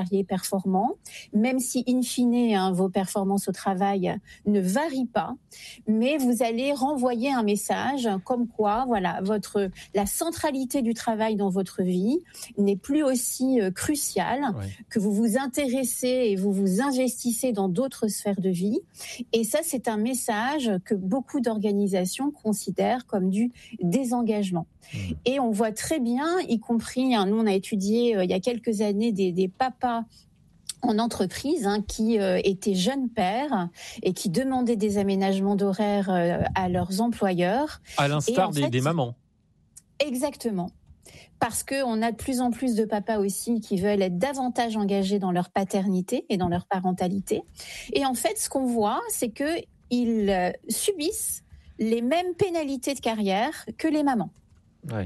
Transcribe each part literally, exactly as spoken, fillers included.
performants, même si in fine hein, vos performances au travail ne varient pas, mais vous allez renvoyer un message comme quoi voilà votre la centralité du travail dans votre vie n'est plus aussi euh, cruciale, ouais. que vous vous intéressez et vous vous investissez dans d'autres sphères de vie, et ça c'est un message que beaucoup d'organisations considèrent comme du désengagement. Mmh. Et on voit très bien, y compris, hein, nous on a étudié euh, il y a quelques années des, des papas en entreprise hein, qui euh, étaient jeunes pères et qui demandaient des aménagements d'horaires euh, à leurs employeurs. À l'instar des, fait, des mamans. Exactement. Parce qu'on a de plus en plus de papas aussi qui veulent être davantage engagés dans leur paternité et dans leur parentalité. Et en fait, ce qu'on voit, c'est qu'ils euh, subissent les mêmes pénalités de carrière que les mamans. Ouais.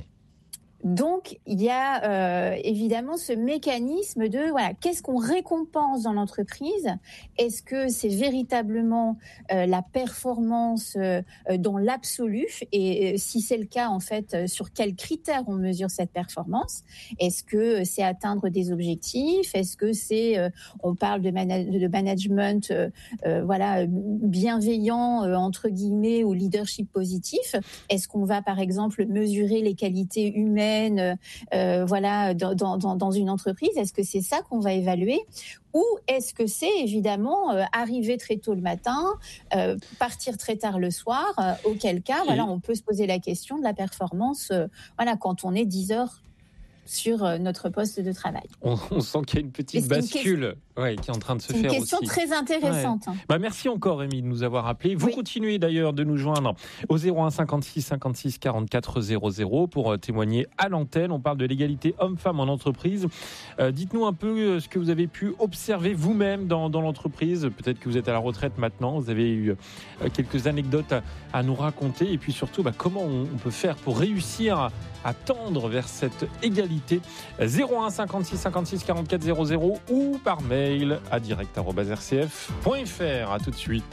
Donc, il y a euh, évidemment ce mécanisme de voilà, qu'est-ce qu'on récompense dans l'entreprise ? Est-ce que c'est véritablement euh, la performance euh, dans l'absolu ? Et euh, si c'est le cas, en fait, euh, sur quels critères on mesure cette performance ? Est-ce que c'est atteindre des objectifs ? Est-ce que c'est, euh, on parle de, mana- de management, euh, euh, voilà, bienveillant euh, entre guillemets ou leadership positif ? Est-ce qu'on va, par exemple, mesurer les qualités humaines Euh, voilà, dans, dans, dans une entreprise? Est-ce que c'est ça qu'on va évaluer? Ou est-ce que c'est évidemment euh, arriver très tôt le matin, euh, partir très tard le soir, euh, auquel cas, voilà, on peut se poser la question de la performance, euh, voilà, quand on est dix heures sur notre poste de travail. On, on sent qu'il y a une petite bascule une question, ouais, qui est en train de se faire aussi. C'est une question très intéressante. Ouais. Bah, merci encore, Rémi, de nous avoir appelés. Vous oui. continuez d'ailleurs de nous joindre au zéro un cinquante-six cinquante-six quarante-quatre zéro zéro pour témoigner à l'antenne. On parle de l'égalité homme-femme en entreprise. Euh, dites-nous un peu ce que vous avez pu observer vous-même dans, dans l'entreprise. Peut-être que vous êtes à la retraite maintenant. Vous avez eu quelques anecdotes à, à nous raconter. Et puis surtout, bah, comment on, on peut faire pour réussir à, à tendre vers cette égalité. zéro un cinquante-six cinquante-six quarante-quatre zéro zéro ou par mail à direct arobase r c f point f r. À tout de suite.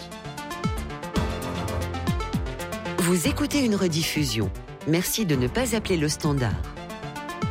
Vous écoutez une rediffusion. Merci de ne pas appeler le standard.